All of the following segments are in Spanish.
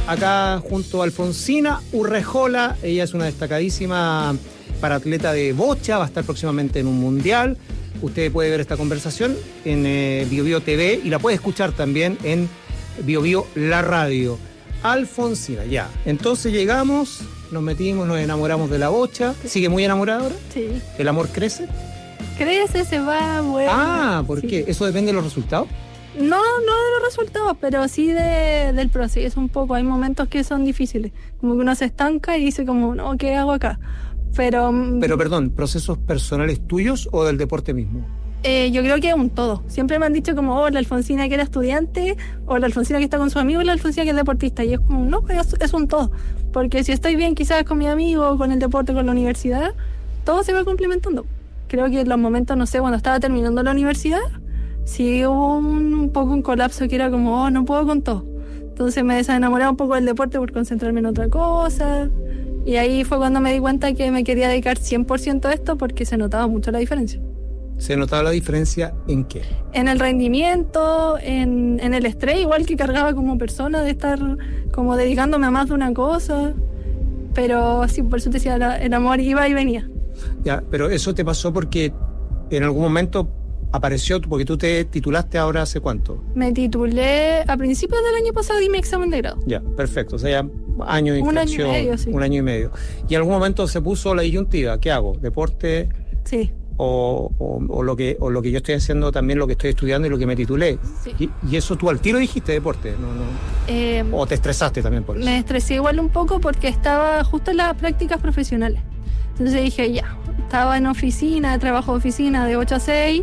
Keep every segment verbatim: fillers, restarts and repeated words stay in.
acá junto a Alfonsina Urrejola. Ella es una destacadísima paraatleta de bocha, va a estar próximamente en un mundial. Usted puede ver esta conversación en eh, Bio Bio T V y la puede escuchar también en Bio Bio La Radio. Alfonsina, ya. Entonces llegamos, nos metimos, nos enamoramos de la bocha. ¿Sigue muy enamorada ahora? Sí. ¿El amor crece? Crece, se va, bueno. Ah, ¿por sí. qué? ¿Eso depende de los resultados? No, no de los resultados, pero sí de, del proceso un poco. Hay momentos que son difíciles. Como que uno se estanca y dice como, no, ¿qué hago acá? Pero, Pero perdón, ¿procesos personales tuyos o del deporte mismo? Eh, yo creo que es un todo. Siempre me han dicho como, oh, la Alfonsina que era estudiante, o la Alfonsina que está con su amigo, o la Alfonsina que es deportista. Y es como, no, es, es un todo. Porque si estoy bien quizás con mi amigo, con el deporte, con la universidad, todo se va complementando. Creo que en los momentos, no sé, cuando estaba terminando la universidad, sí hubo un, un poco un colapso que era como, oh, no puedo con todo. Entonces me desenamoré un poco del deporte por concentrarme en otra cosa. Y ahí fue cuando me di cuenta que me quería dedicar cien por ciento a esto porque se notaba mucho la diferencia. ¿Se notaba la diferencia en qué? En el rendimiento, en, en el estrés, igual que cargaba como persona de estar como dedicándome a más de una cosa. Pero sí, por eso te decía, la, el amor iba y venía. Ya, pero eso te pasó porque en algún momento apareció, porque tú te titulaste ahora ¿hace cuánto? Me titulé a principios del año pasado, di mi examen de grado. Ya, perfecto, o sea, ya año de inflexión. Un año y medio, sí. Un año y medio. Y en algún momento se puso la disyuntiva, ¿qué hago? ¿Deporte? Sí. O, o, o, lo que, o lo que yo estoy haciendo también, lo que estoy estudiando y lo que me titulé. Sí. Y, y eso tú al tiro dijiste deporte, ¿no? no. Eh, ¿O te estresaste también por eso? Me estresé igual un poco porque estaba justo en las prácticas profesionales. Entonces dije, ya, estaba en oficina, trabajo de oficina de ocho a seis,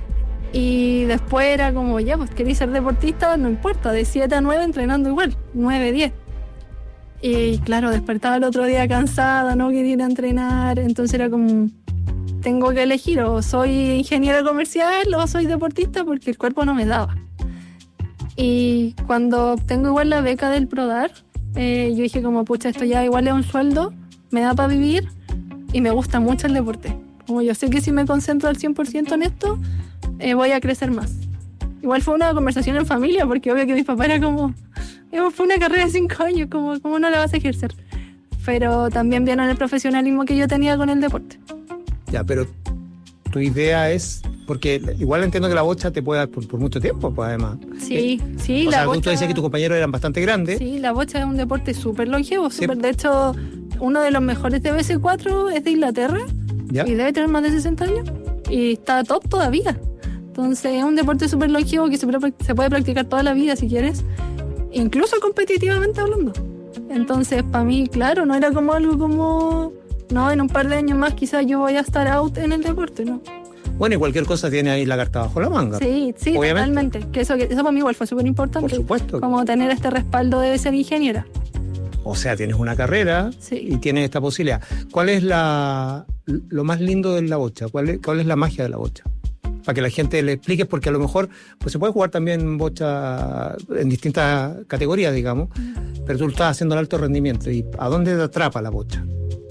y después era como, ya, pues queréis ser deportista, no importa, de siete a nueve entrenando igual, nueve, diez. Y claro, despertaba el otro día cansada, no quería ir a entrenar, entonces era como, tengo que elegir, o soy ingeniero comercial o soy deportista porque el cuerpo no me daba. Y cuando obtengo igual la beca del Prodar, eh, yo dije como, pucha, esto ya igual es un sueldo, me da para vivir y me gusta mucho el deporte. Como yo sé que si me concentro al cien por ciento en esto, eh, voy a crecer más. Igual fue una conversación en familia, porque obvio que mi papá era como, fue una carrera de cinco años, como, ¿cómo no la vas a ejercer? Pero también vieron el profesionalismo que yo tenía con el deporte. Ya, pero tu idea es, porque igual entiendo que la bocha te puede dar por, por mucho tiempo, pues además. Sí, sí. O la sea, bocha, tú decías que tus compañeros eran bastante grandes. Sí, la bocha es un deporte súper longevo, Sí. súper, de hecho, uno de los mejores de B C cuatro es de Inglaterra, ¿Ya? y debe tener más de sesenta años, y está top todavía. Entonces es un deporte súper longevo que se, se puede practicar toda la vida si quieres, incluso competitivamente hablando. Entonces para mí, claro, no era como algo como, no, en un par de años más quizás yo voy a estar out en el deporte, ¿no? Bueno, y cualquier cosa tiene ahí la carta bajo la manga. Sí, sí, obviamente. totalmente. Que eso, que eso para mí igual fue súper importante. Por supuesto. Como tener este respaldo de ser ingeniera. O sea, tienes una carrera, sí, y tienes esta posibilidad. ¿Cuál es la lo más lindo de la bocha? ¿Cuál es, cuál es la magia de la bocha? Para que la gente le explique, porque a lo mejor pues se puede jugar también bocha en distintas categorías, digamos, uh-huh. Pero tú estás haciendo el alto rendimiento. ¿Y a dónde te atrapa la bocha?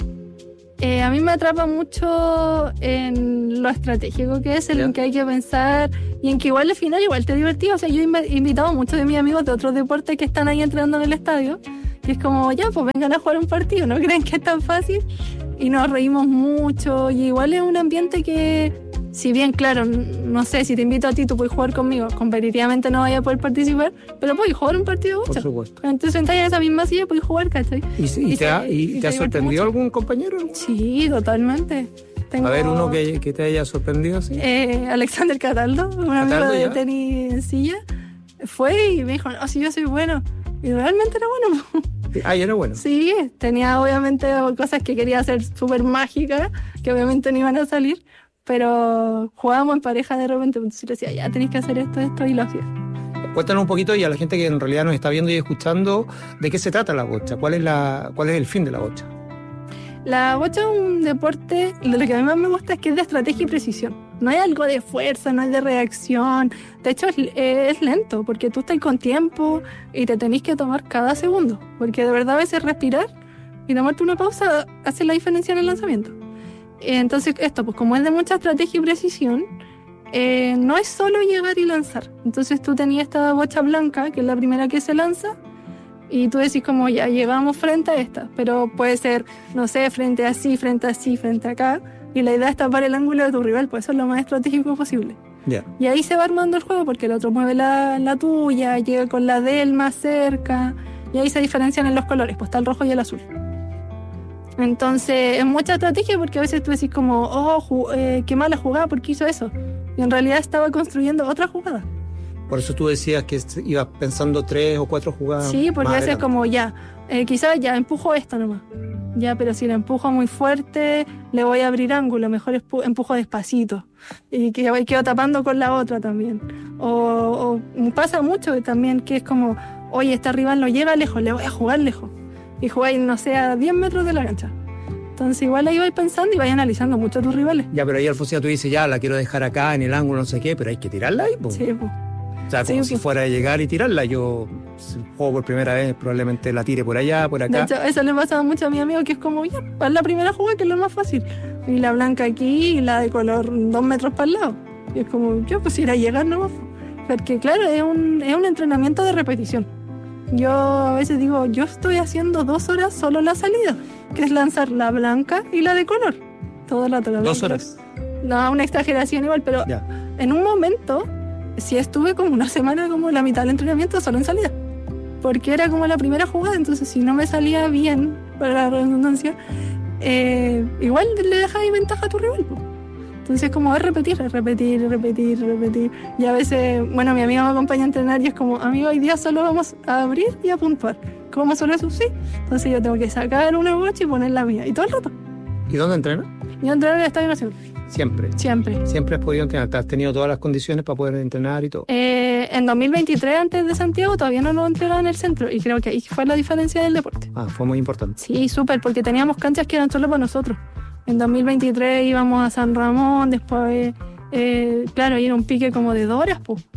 Eh, a mí me atrapa mucho en lo estratégico que es, en lo que hay que pensar y en que igual al final igual te divertido. O sea, yo he invitado a muchos de mis amigos de otros deportes que están ahí entrenando en el estadio y es como, ya, pues vengan a jugar un partido, ¿no creen que es tan fácil? Y nos reímos mucho y igual es un ambiente que, si bien, claro, no sé, si te invito a ti, tú puedes jugar conmigo, competitivamente no vaya a poder participar, pero puedes jugar un partido de bocha. Por supuesto. Entonces sentas en esa misma silla, puedes jugar, ¿cachai? ¿Y, y, y te, ha, y y te ha sorprendido mucho. Algún compañero? Sí, totalmente. Tengo, a ver, uno que, que te haya sorprendido, ¿sí? Eh, Alexander Cataldo, un amigo Cataldo, de ya. tenis en silla, fue y me dijo, no, si yo soy bueno. Y realmente era bueno. Ah, y era bueno. Sí, tenía obviamente cosas que quería hacer súper mágicas, que obviamente no iban a salir, pero jugábamos en pareja de repente, entonces le decía, ya tenéis que hacer esto, esto, y lo hacía. Cuéntanos un poquito, y a la gente que en realidad nos está viendo y escuchando, ¿de qué se trata la bocha? ¿Cuál es, la, cuál es el fin de la bocha? La bocha es un deporte, lo que a mí más me gusta es que es de estrategia y precisión. No hay algo de fuerza, no hay de reacción. De hecho, es, es lento, porque tú estás con tiempo y te tenés que tomar cada segundo. Porque de verdad a veces respirar y tomarte una pausa hace la diferencia en el lanzamiento. Entonces esto, pues como es de mucha estrategia y precisión, eh, no es solo llegar y lanzar. Entonces tú tenías esta bocha blanca, que es la primera que se lanza, Y tú decís como ya llegamos frente a esta, pero puede ser, no sé, frente a así, frente a así, frente a acá. Y la idea es tapar el ángulo de tu rival, pues eso es lo más estratégico posible. Yeah. Y ahí se va armando el juego porque el otro mueve la, la tuya, llega con la de él más cerca. Y ahí se diferencian en los colores, pues está el rojo y el azul. Entonces es mucha estrategia porque a veces tú decís como, oh, ju- eh, qué mala jugada, ¿por qué hizo eso? Y en realidad estaba construyendo otra jugada. Por eso tú decías que ibas pensando tres o cuatro jugadas. Sí, porque más a veces adelante. como ya, eh, quizás ya empujo esto nomás. Ya, pero si la empujo muy fuerte, le voy a abrir ángulo, mejor espu- empujo despacito. Y que voy- quedo tapando con la otra también. O, o pasa mucho también que es como, oye, este rival no llega lejos, le voy a jugar lejos. Y jugáis, no sé, a diez metros de la cancha. Entonces igual ahí vais pensando y vais analizando mucho a tus rivales. Ya, pero ahí Alfonsina tú dices, ya, la quiero dejar acá en el ángulo, no sé qué, pero hay que tirarla ahí, pues. Sí, pues. O sea, como Sí, si pues. fuera a llegar y tirarla. Yo, si juego por primera vez, probablemente la tire por allá, por De acá. hecho, eso le pasa mucho a mi amigo, que es como, ya, haz la primera jugada, que es lo más fácil. Y la blanca aquí y la de color dos metros para el lado. Y es como, yo pues ir a llegar nomás. Porque claro, es un, es un entrenamiento de repetición. Yo a veces digo, yo estoy haciendo dos horas solo la salida, que es lanzar la blanca y la de color. Todo el rato la Dos blanca. horas. No, una exageración igual, pero Ya. en un momento sí estuve como una semana, como la mitad del entrenamiento solo en salida. Porque era como la primera jugada, entonces si no me salía bien, para la redundancia, eh, igual le dejabas ventaja a tu rival, po. Entonces como es repetir, es repetir, repetir, repetir. Y a veces, bueno, mi amigo me acompaña a entrenar y es como, amigo, hoy día solo vamos a abrir y a puntuar. ¿Cómo solo eso? Sí. Entonces yo tengo que sacar una bocha y poner la mía. Y todo el rato. ¿Y dónde entrenas? Yo entreno en el Estadio Nacional, Siempre. siempre. Siempre has podido entrenar. Has tenido todas las condiciones para poder entrenar y todo. Eh, en dos mil veintitrés, antes de Santiago, todavía no nos entregaban en el centro. Y creo que ahí fue la diferencia del deporte. Ah, fue muy importante. Sí, súper, porque teníamos canchas que eran solo para nosotros. En dos mil veintitrés íbamos a San Ramón, después, eh, claro, y era un pique como de dos horas, pues.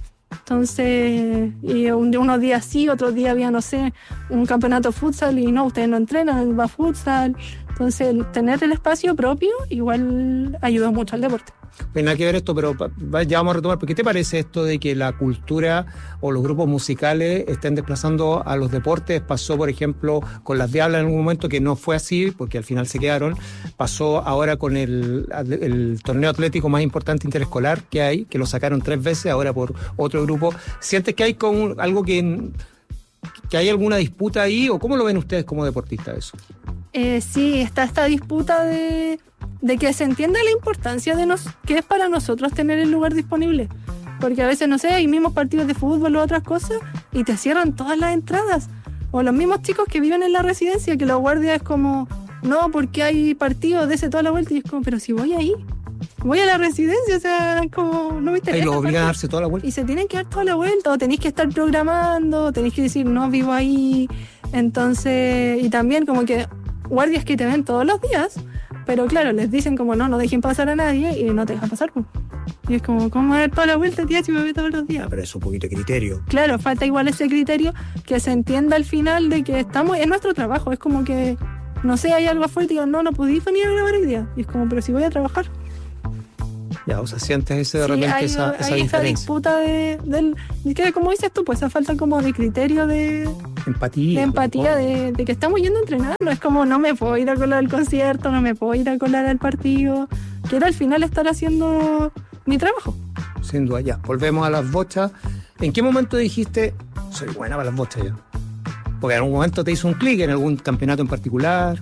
Entonces, y un- unos días sí, otros días había, no sé, un campeonato de futsal y no, ustedes no entrenan, va futsal. Entonces, el tener el espacio propio igual ayudó mucho al deporte. Pues nada que ver esto, pero pa- va- ya vamos a retomar. ¿Por qué te parece esto de que la cultura o los grupos musicales estén desplazando a los deportes? Pasó, por ejemplo, con las Diablas en algún momento, que no fue así, porque al final se quedaron. Pasó ahora con el, el torneo atlético más importante interescolar que hay, que lo sacaron tres veces, ahora por otro grupo. ¿Sientes que hay con algo que, que hay alguna disputa ahí? ¿O cómo lo ven ustedes como deportistas eso? Eh, sí, está esta disputa de, de que se entienda la importancia de nos, que es para nosotros tener el lugar disponible. Porque a veces, no sé, hay mismos partidos de fútbol o otras cosas y te cierran todas las entradas. O los mismos chicos que viven en la residencia, que los guardias es como, no, porque hay partidos, dese toda la vuelta. Y es como, pero si voy ahí, voy a la residencia, o sea, como, no me interesa. Ahí los obligan a aparte. darse toda la vuelta. Y se tienen que dar toda la vuelta, o tenéis que estar programando, tenéis que decir, no, vivo ahí. Entonces, y también como que guardias que te ven todos los días, pero claro, les dicen como, no, no dejen pasar a nadie y no te dejan pasar. Pues. Y es como, ¿cómo dar toda la vuelta, tía, si me ve todos los días? Ah, pero es un poquito de criterio. Claro, falta igual ese criterio, que se entienda al final de que estamos, es nuestro trabajo, es como que, no sé, hay algo afuera y digo, no, no podéis venir a grabar hoy día. Y es como, pero si voy a trabajar. Ya, o sea, sientes ese de Sí, repente hay, esa, hay esa esa diferencia. disputa de, del, y que como dices tú, pues esa falta como de criterio de, Empatía. de empatía, un de, de que estamos yendo a entrenar. No es como, no me puedo ir a colar al concierto, no me puedo ir a colar al partido. Quiero al final estar haciendo mi trabajo. poco. Sin duda, ya. Volvemos a las bochas. ¿En qué momento dijiste, soy buena para las bochas ya? Porque en algún momento te hizo un clic en algún campeonato en particular.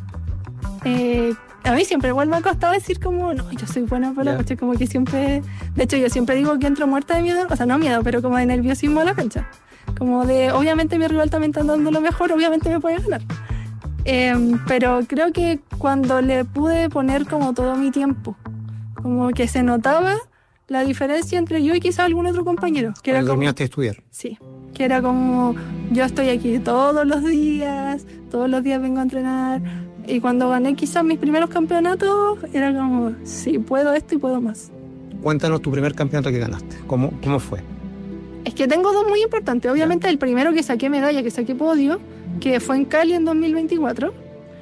Eh, a mí siempre igual me ha costado decir como, no, yo soy buena para la Ya. cancha, como que siempre, de hecho yo siempre digo que entro muerta de miedo, o sea, no miedo, pero como de nerviosismo a la cancha. Como de, obviamente mi rival también está dando lo mejor, obviamente me puede ganar. Eh, pero creo que cuando le pude poner como todo mi tiempo, como que se notaba la diferencia entre yo y quizás algún otro compañero. Que era Cuando como, terminaste de estudiar. sí, que era como, yo estoy aquí todos los días, todos los días vengo a entrenar. Y cuando gané quizás mis primeros campeonatos, era como, sí, puedo esto y puedo más. Cuéntanos tu primer campeonato que ganaste. ¿Cómo, cómo fue? Es que tengo dos muy importantes. Obviamente el primero que saqué medalla, que saqué podio, que fue en Cali en dos mil veinticuatro,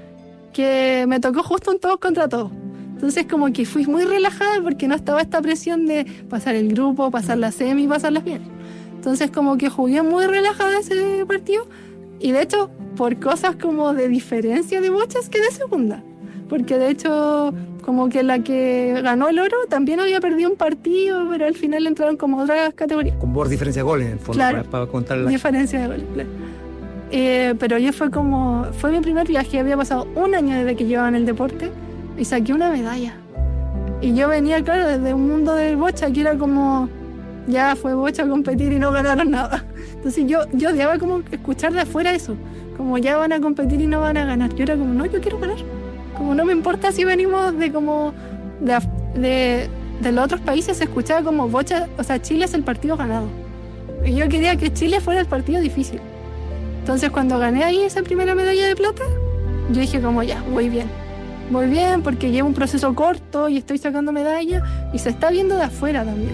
que me tocó justo un todos contra todos. Entonces como que fui muy relajada porque no estaba esta presión de pasar el grupo, pasar la semi, pasarlas bien. Entonces como que jugué muy relajada ese partido y de hecho por cosas como de diferencia de bochas que de segunda. Porque de hecho, como que la que ganó el oro también había perdido un partido, pero al final entraron como otras categorías. Con por diferencia de goles, en el fondo, claro, para, para contar la... diferencia de goles, claro. Eh, pero yo fue como, fue mi primer viaje, había pasado un año desde que llevaba en el deporte y saqué una medalla. Y yo venía, claro, desde un mundo de bocha, que era como, ya fue bocha a competir y no ganaron nada. Entonces yo, yo odiaba como escuchar de afuera eso, como ya van a competir y no van a ganar. Yo era como, no, yo quiero ganar. Como no me importa si venimos de como de, de, de los otros países, se escuchaba como bocha, o sea, Chile es el partido ganado. Y yo quería que Chile fuera el partido difícil. Entonces cuando gané ahí esa primera medalla de plata, yo dije como ya, voy bien. Voy bien porque llevo un proceso corto y estoy sacando medallas y se está viendo de afuera también.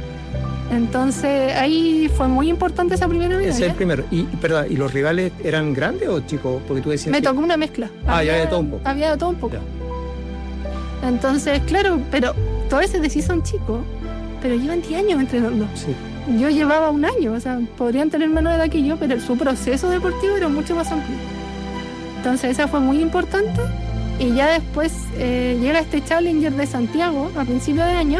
Entonces ahí fue muy importante esa primera medalla. Ese es el primero. Y, perdón, ¿y los rivales eran grandes o chicos? Porque tú decías Me que... tocó una mezcla. Ah, había, ya de todo un poco. Había de todo un poco. Ya. Entonces, claro, pero todos esos de sí son chicos, pero llevan diez años entrenando. Sí. Yo llevaba un año, o sea, podrían tener menos edad que yo, pero su proceso deportivo era mucho más amplio. Entonces esa fue muy importante. Y ya después eh, llega este Challenger de Santiago a principios de año.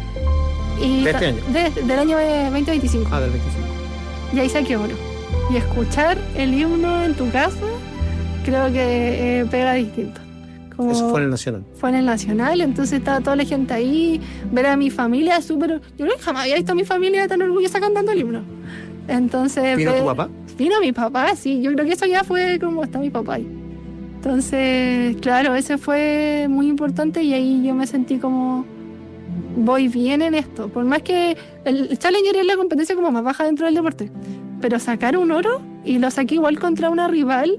Y ¿De este año? De, del año veinte veinticinco. Ah, del veinticinco. Y ahí saqué oro. Y escuchar el himno en tu casa, creo que eh, pega distinto. Como Eso fue en el Nacional. Fue en el Nacional, entonces estaba toda la gente ahí, ver a mi familia súper... Yo creo que jamás había visto a mi familia tan orgullosa cantando el himno. Entonces... ¿Vino ve, tu papá? Vino mi papá, sí. Yo creo que eso ya fue como está mi papá ahí. Entonces, claro, ese fue muy importante y ahí yo me sentí como... Voy bien en esto. Por más que el Challenger es la competencia como más baja dentro del deporte. Pero sacar un oro, y lo saqué igual contra una rival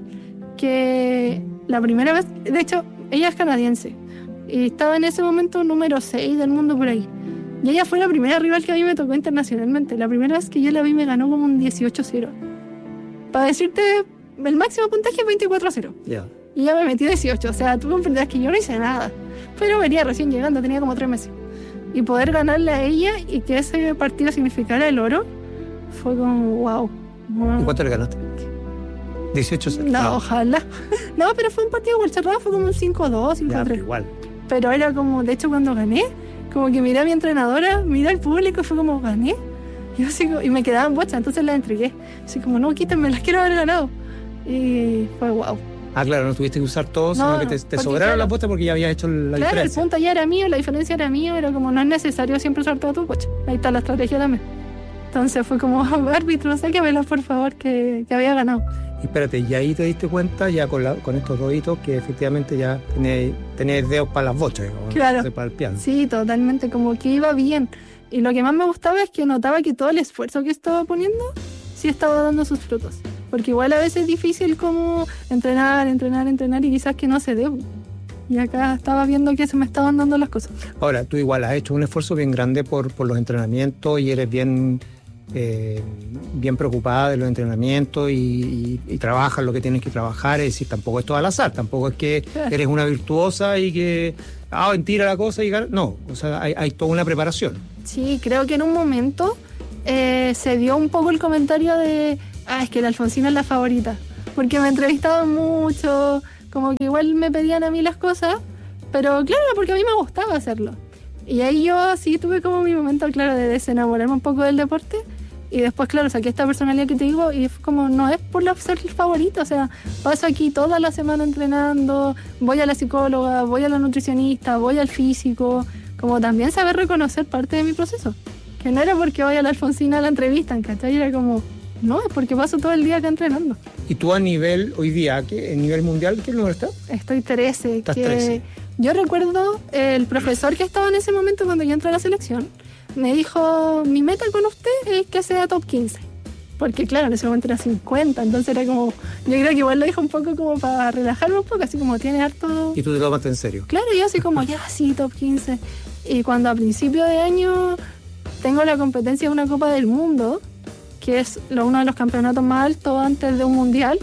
que la primera vez... De hecho, ella es canadiense. Y estaba en ese momento número seis del mundo por ahí. Y ella fue la primera rival que a mí me tocó internacionalmente. La primera vez que yo la vi me ganó como un dieciocho cero. Para decirte, el máximo puntaje es veinticuatro a cero. Ya. Yeah. Y ella me metió dieciocho. O sea, tú comprenderás que yo no hice nada. Pero venía recién llegando, tenía como tres meses. Y poder ganarle a ella y que ese partido significara el oro, fue como wow. wow. ¿Y cuánto le ganaste? dieciocho cero. No, no, ojalá. No, pero fue un partido igual cerrado, fue como un cinco dos, cinco tres. Igual. Pero era como, de hecho, cuando gané, como que miré a mi entrenadora, miré al público y fue como, gané. Y, yo así, y me quedaban bochas, entonces las entregué. Así como, no, quítenme, las quiero haber ganado. Y fue wow. Ah, claro, no tuviste que usar todo, sino no, que te, te sobraron claro, las bochas porque ya habías hecho la claro, diferencia. El punto ya era mío, la diferencia era mío, era como, no es necesario siempre usar todas tus bochas. Ahí está la estrategia también. Entonces fue como, árbitro, sáquemelas por favor, que, que había ganado. Y espérate, y ahí te diste cuenta, ya con, la, con estos dos hitos, que efectivamente ya tenés, tenés dedos para las bochas, o claro. para el piano. Sí, totalmente, como que iba bien. Y lo que más me gustaba es que notaba que todo el esfuerzo que estaba poniendo, sí estaba dando sus frutos. Porque igual a veces es difícil como entrenar, entrenar, entrenar y quizás que no se dé. Y acá estaba viendo que se me estaban dando las cosas. Ahora, tú igual has hecho un esfuerzo bien grande por, por los entrenamientos y eres bien, eh, bien preocupada de los entrenamientos y, y, y trabajas lo que tienes que trabajar. Es decir, tampoco es todo al azar, tampoco es que claro. eres una virtuosa y que, ah, tira la cosa y gana. No, o sea, hay, hay toda una preparación. Sí, creo que en un momento eh, se dio un poco el comentario de... Ah, es que la Alfonsina es la favorita, porque me entrevistaban mucho, como que igual me pedían a mí las cosas, pero claro, porque a mí me gustaba hacerlo. Y ahí yo sí tuve como mi momento, claro, de desenamorarme un poco del deporte, y después, claro, saqué esta personalidad que te digo, y fue como, no es por ser el favorito, o sea, paso aquí toda la semana entrenando, voy a la psicóloga, voy a la nutricionista, voy al físico, como también saber reconocer parte de mi proceso, que no era porque voy a la Alfonsina a la entrevista, ¿cachai? Era como... No, es porque paso todo el día acá entrenando. ¿Y tú a nivel, hoy día, ¿qué, a nivel mundial, qué número estás? Estoy trece. Estás que trece. Yo recuerdo el profesor que estaba en ese momento cuando yo entré a la selección, me dijo, mi meta con usted es que sea top quince. Porque claro, en ese momento era cincuenta, entonces era como, yo creo que igual lo dijo un poco como para relajarme un poco, así como tiene harto... ¿Y tú te lo tomaste en serio? Claro, yo así como, ya, sí, top quince. Y cuando a principio de año tengo la competencia de una Copa del Mundo, que es uno de los campeonatos más altos antes de un mundial,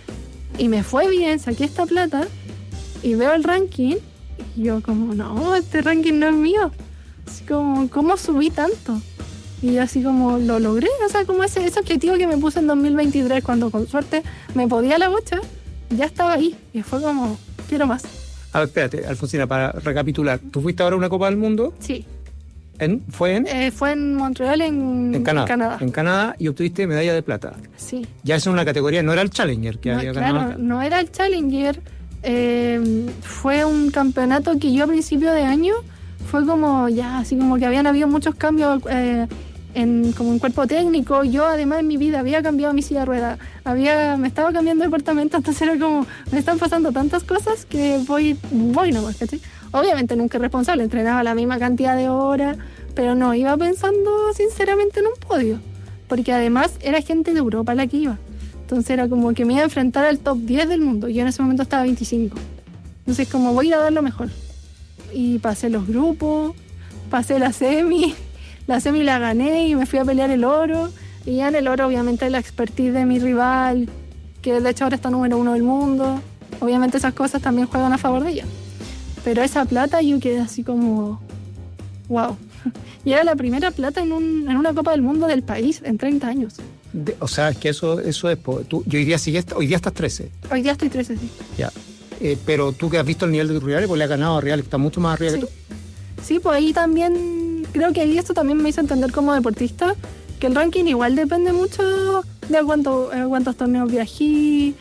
y me fue bien, saqué esta plata, y veo el ranking, y yo como, no, este ranking no es mío. Así como, ¿cómo subí tanto? Y así como lo logré, o sea, como ese, ese objetivo que me puse en dos mil veintitrés, cuando con suerte me podía la bocha, ya estaba ahí. Y fue como, quiero más. A ver, espérate, Alfonsina, para recapitular. ¿Tú fuiste ahora a una Copa del Mundo? Sí. ¿En, ¿Fue en? Eh, fue en Montreal, en, en Canadá. Canadá. En Canadá, y obtuviste medalla de plata. Sí. Ya es una categoría, no era el Challenger que No, había claro, ganado. no era el Challenger. Eh, fue un campeonato que yo a principio de año fue como ya, así como que habían habido muchos cambios eh, en, como en cuerpo técnico. Yo además en mi vida había cambiado mi silla de ruedas, había, me estaba cambiando de departamento, entonces era como, me están pasando tantas cosas que voy, voy nomás, ¿cachai? Obviamente nunca responsable, entrenaba la misma cantidad de horas, pero no, iba pensando sinceramente en un podio, porque además era gente de Europa la que iba. Entonces era como que me iba a enfrentar al top diez del mundo. Yo en ese momento estaba veinticinco. Entonces como voy a ir a dar lo mejor. Y pasé los grupos, pasé la semi, la semi la gané y me fui a pelear el oro. Y ya en el oro obviamente la expertise de mi rival, que de hecho ahora está número uno del mundo. Obviamente esas cosas también juegan a favor de ella. Pero esa plata yo quedé así como, wow. Y era la primera plata en, un, en una Copa del Mundo del país en treinta años. De, o sea, es que eso, eso es... Tú, yo hoy día, sigue, hoy día estás trece. Hoy día estoy trece, sí. Ya. Eh, pero tú que has visto el nivel de tu rival, pues le has ganado a Real, que está mucho más arriba sí. que tú. Sí, pues ahí también, creo que ahí esto también me hizo entender como deportista, que el ranking igual depende mucho de cuánto, eh, cuántos torneos viajé,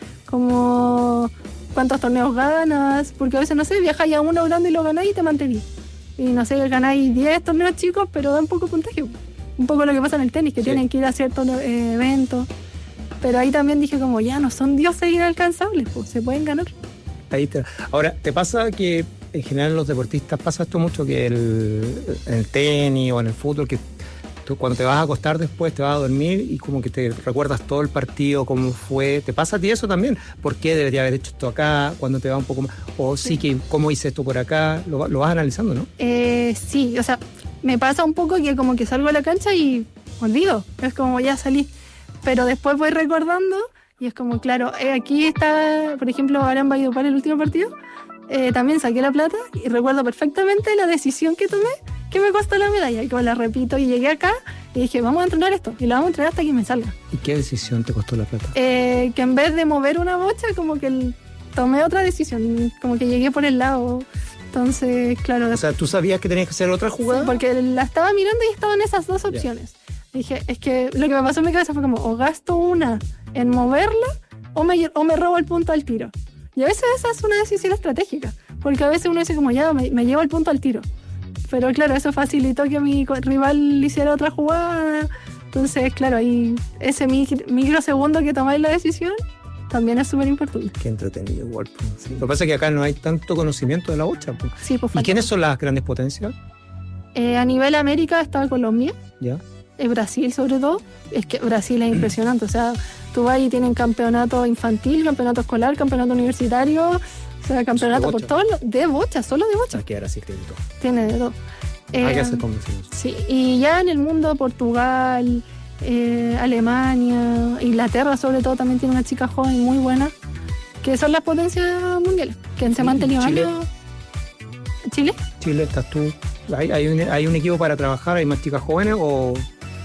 como cuántos torneos ganas, porque a veces, no sé, viajáis a uno grande y lo ganáis y te mantenís. Y no sé, ganáis diez torneos chicos, pero dan poco puntaje. Un poco lo que pasa en el tenis, que sí. tienen que ir a ciertos eh, eventos. Pero ahí también dije como, ya no son dioses inalcanzables, pues se pueden ganar. Ahí te... Ahora, ¿te pasa que en general en los deportistas pasa esto mucho, que el, en el tenis o en el fútbol, que tú cuando te vas a acostar después te vas a dormir y como que te recuerdas todo el partido, cómo fue? ¿Te pasa a ti eso también? ¿Por qué debería haber hecho esto acá? Cuando te va un poco más... O sí, que cómo hice esto por acá, lo, lo vas analizando, ¿no? Eh, sí, o sea, me pasa un poco que como que salgo a la cancha y olvido, es como ya salí, pero después voy recordando y es como, claro, eh, aquí está, por ejemplo, ahora en Valledupar el último partido, eh, también saqué la plata y recuerdo perfectamente la decisión que tomé, que me costó la medalla, y como la repito, y llegué acá y dije, vamos a entrenar esto, y lo vamos a entrenar hasta que me salga. ¿Y qué decisión te costó la plata? Eh, que en vez de mover una bocha, como que el, tomé otra decisión, como que llegué por el lado. Entonces, claro... O sea, ¿tú sabías que tenías que hacer otra jugada? Sí, porque la estaba mirando y estaban esas dos opciones. Yeah. Dije, es que lo que me pasó en mi cabeza fue como, o gasto una en moverla, o me, o me robo el punto al tiro. Y a veces esa es una decisión estratégica, porque a veces uno dice como, ya, me, me llevo el punto al tiro. Pero claro, eso facilitó que mi rival hiciera otra jugada. Entonces, claro, ahí ese microsegundo que tomáis la decisión también es súper importante. Qué entretenido igual. Sí. Lo que pasa es que acá no hay tanto conocimiento de la bocha. Pues. Sí, pues, ¿Y quiénes son las grandes potencias? Eh, a nivel América está Colombia. Ya. Eh, Brasil sobre todo. Es que Brasil es impresionante. O sea, tú vas y tienen campeonato infantil, campeonato escolar, campeonato universitario, o sea, campeonato por todo. De bocha, solo de bocha. Ah, que ahora sí tiene todo. Tiene de todo. Eh, Hay que hacer convencidos. Sí, y ya en el mundo, Portugal... Eh, Alemania, Inglaterra sobre todo también tiene una chica joven muy buena, que son las potencias mundiales, que se han mantenido Chile. años. ¿Chile? Chile, estás tú. ¿Hay, hay, un, ¿Hay un equipo para trabajar? ¿Hay más chicas jóvenes o...?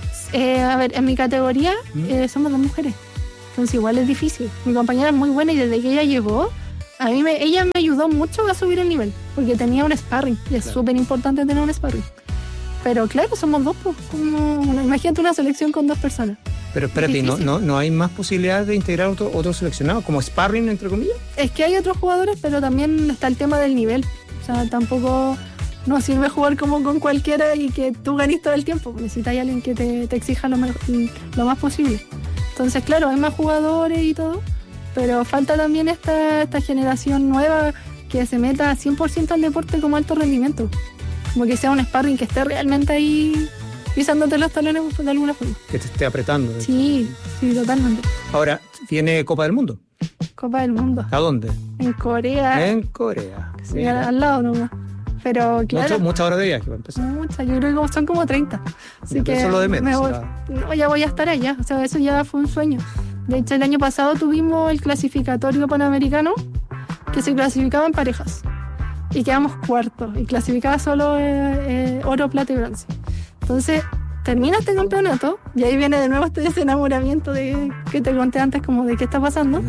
Eh, a ver, en mi categoría ¿Mm? eh, somos dos mujeres, entonces igual es difícil. Mi compañera es muy buena y desde que ella llegó, a mí me, ella me ayudó mucho a subir el nivel, porque tenía un sparring, y es claro. súper importante tener un sparring. Pero claro, somos dos, pues, como una, imagínate una selección con dos personas. Pero espérate, ¿no, no, ¿no hay más posibilidades de integrar otro, otro seleccionado, como sparring, entre comillas? Es que hay otros jugadores, pero también está el tema del nivel. O sea, tampoco nos sirve jugar como con cualquiera y que tú ganes todo el tiempo. Necesitas a alguien que te, te exija lo, mejor, lo más posible. Entonces, claro, hay más jugadores y todo, pero falta también esta, esta generación nueva que se meta cien por ciento al deporte como alto rendimiento. Como que sea un sparring que esté realmente ahí pisándote los talones de alguna forma. Que te esté apretando. Sí, sí, totalmente. Ahora, ¿viene Copa del Mundo? Copa del Mundo. ¿A dónde? En Corea. En Corea. Sí, al, al lado nomás. Pero claro. Mucho, muchas horas de viaje para empezar. Muchas, yo creo que son como treinta. Así ya, que eso es lo de menos. Me voy, O sea... no, ya voy a estar allá. O sea, eso ya fue un sueño. De hecho, el año pasado tuvimos el clasificatorio panamericano que se clasificaba en parejas. Y quedamos cuartos. Y clasificaba solo eh, eh, oro, plata y bronce. Entonces, termina este campeonato, y ahí viene de nuevo este ese enamoramiento de que te conté antes, como de qué está pasando.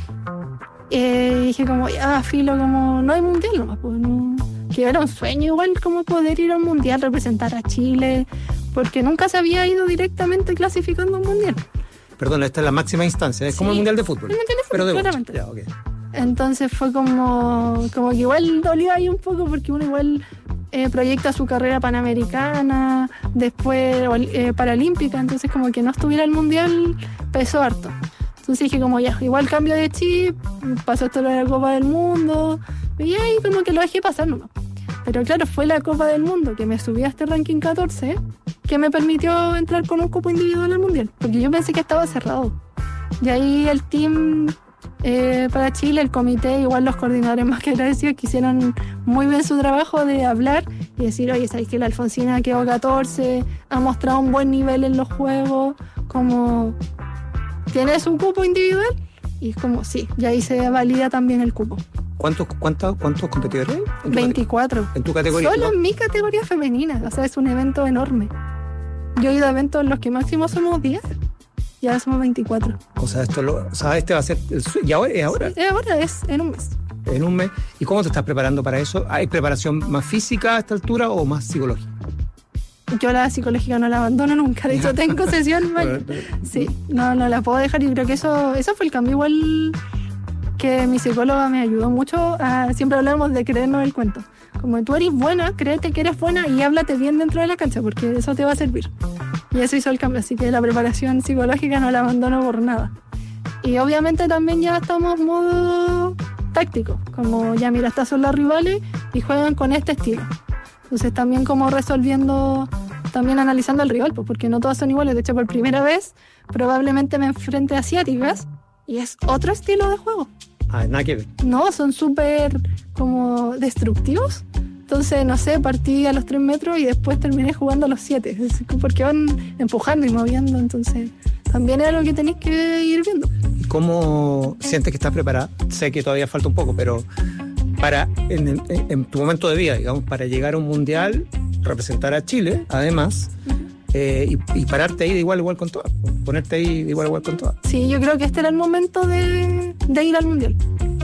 Eh, y dije como, ya, filo, como no hay mundial nomás, pues no. Que era un sueño igual como poder ir a un mundial, representar a Chile, porque nunca se había ido directamente clasificando a un mundial. Perdón, esta es la máxima instancia, es Sí, como el mundial de fútbol. el mundial de fútbol, pero de claramente. ya, okay. Entonces fue como, como que igual dolió ahí un poco, porque uno igual eh, proyecta su carrera panamericana, después eh, paralímpica, entonces como que no estuviera el mundial pesó harto. Entonces dije como ya, igual cambio de chip, pasó esto de la Copa del Mundo, y ahí como que lo dejé pasar nomás. Pero claro, fue la Copa del Mundo que me subí a este ranking catorce que me permitió entrar con un cupo individual al mundial, porque yo pensé que estaba cerrado. Y ahí el team eh, para Chile, el comité, igual los coordinadores más que agradecidos, que hicieron muy bien su trabajo de hablar y decir, oye, sabéis que la Alfonsina quedó catorce, ha mostrado un buen nivel en los juegos, como tiene su cupo individual, y es como sí, y ahí se valida también el cupo. ¿Cuántos, cuántos, ¿Cuántos competidores hay? ¿En tu veinticuatro. cate- ¿En tu categoría? Solo ¿No? en mi categoría femenina, o sea, es un evento enorme. Yo he ido a eventos en los que máximo somos diez, y ahora somos veinticuatro. O sea, esto lo, o sea, este va a ser el su- y ahora, es ahora, Sí, ahora es en un mes. en un mes. ¿Y cómo te estás preparando para eso? ¿Hay preparación más física a esta altura o más psicológica? Yo la psicológica no la abandono nunca, de hecho tengo sesión mañana. Sí, no, no la puedo dejar, y creo que eso, eso fue el cambio igual, que mi psicóloga me ayudó mucho a, siempre hablamos de creernos el cuento. Como tú eres buena, créete que eres buena y háblate bien dentro de la cancha, porque eso te va a servir. Y eso hizo el cambio, así que la preparación psicológica no la abandono por nada. Y obviamente también ya estamos en modo táctico, como ya mira, estas son las rivales y juegan con este estilo. Entonces también como resolviendo, también analizando al rival, pues porque no todas son iguales. De hecho, por primera vez probablemente me enfrente a asiáticas y es otro estilo de juego. Ah, nada que ver. No, son súper como destructivos. Entonces, no sé, partí a los tres metros y después terminé jugando a los siete, porque van empujando y moviendo. Entonces, también es algo que tenéis que ir viendo. ¿Y cómo sientes que estás preparada? Sé que todavía falta un poco, pero para en, en, en tu momento de vida, digamos, para llegar a un mundial, representar a Chile, además, eh, y, y pararte ahí de igual a igual con todas, ponerte ahí de igual a igual con todas. Sí, yo creo que este era el momento de, de ir al mundial,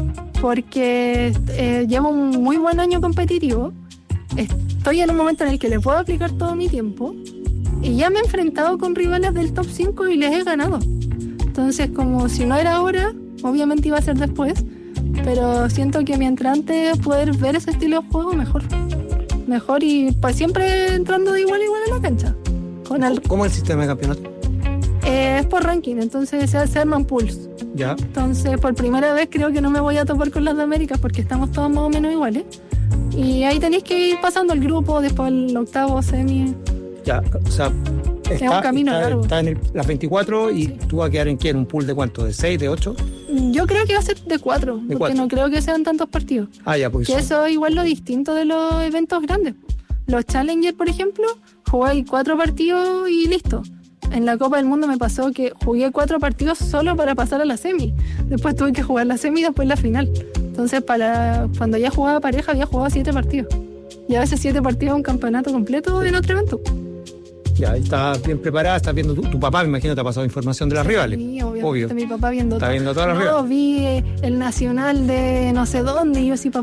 porque eh, llevo un muy buen año competitivo, estoy en un momento en el que le puedo aplicar todo mi tiempo y ya me he enfrentado con rivales del top cinco y les he ganado. Entonces, como si no era ahora, obviamente iba a ser después, pero siento que mientras antes poder ver ese estilo de juego, mejor. Mejor y pues siempre entrando de igual a igual a la cancha. Con el, ¿Cómo es el sistema de campeonato? eh, es por ranking, entonces se, se arman pools. Ya. Entonces, por primera vez creo que no me voy a topar con las de América porque estamos todos más o menos iguales. Y ahí tenéis que ir pasando el grupo, después el octavo, semi. Ya, o sea, está, un camino está, largo. está en el- las veinticuatro y Sí. tú vas a quedar en qué, en un pool de cuánto, de seis, de ocho. Yo creo que va a ser de cuatro, porque cuatro. no creo que sean tantos partidos. Ah, ya, pues Que eso es igual lo distinto de los eventos grandes. Los Challenger, por ejemplo, jugué cuatro partidos y listo. En la Copa del Mundo me pasó que jugué cuatro partidos solo para pasar a la semi. Después tuve que jugar la semi y después la final. Entonces, para cuando ya jugaba pareja, había jugado siete partidos. Y a veces siete partidos un campeonato completo en otro evento. ya estás bien preparada, estás viendo tu, tu papá, me imagino, te ha pasado información de las rivales. Sí, obviamente, Obvio. mi papá viendo Está todo. viendo todas las No, rivales. vi eh, el nacional de no sé dónde y yo sí, papá.